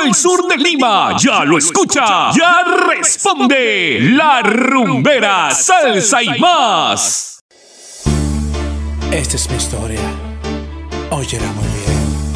el sur de Lima ya lo escucha, ya responde La Rumbera, Salsa y más. Esta es mi historia, óyela muy bien.